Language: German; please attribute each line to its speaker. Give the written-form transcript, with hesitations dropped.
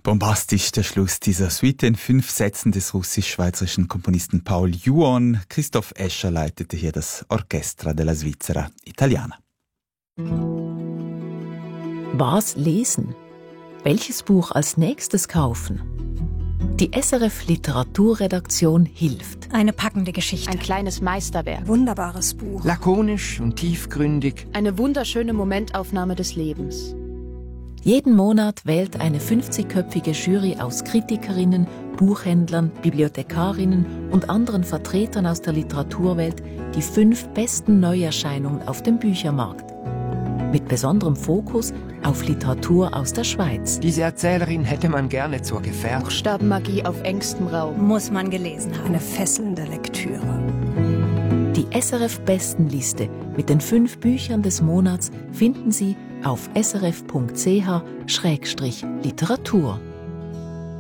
Speaker 1: Bombastisch der Schluss dieser Suite in 5 Sätzen des russisch-schweizerischen Komponisten Paul Juon. Christoph Escher leitete hier das Orchestra della Svizzera Italiana.
Speaker 2: Was lesen? Welches Buch als nächstes kaufen? Die SRF Literaturredaktion hilft.
Speaker 3: Eine packende Geschichte.
Speaker 4: Ein kleines Meisterwerk.
Speaker 3: Wunderbares Buch.
Speaker 5: Lakonisch und tiefgründig.
Speaker 4: Eine wunderschöne Momentaufnahme des Lebens.
Speaker 2: Jeden Monat wählt eine 50-köpfige Jury aus Kritikerinnen, Buchhändlern, Bibliothekarinnen und anderen Vertretern aus der Literaturwelt die 5 besten Neuerscheinungen auf dem Büchermarkt. Mit besonderem Fokus auf Literatur aus der Schweiz.
Speaker 5: Diese Erzählerin hätte man gerne zur Gefährtin.
Speaker 4: Buchstabenmagie auf engstem Raum.
Speaker 3: Muss man gelesen haben. Eine fesselnde Lektüre.
Speaker 2: Die SRF-Bestenliste mit den 5 Büchern des Monats finden Sie auf srf.ch/literatur.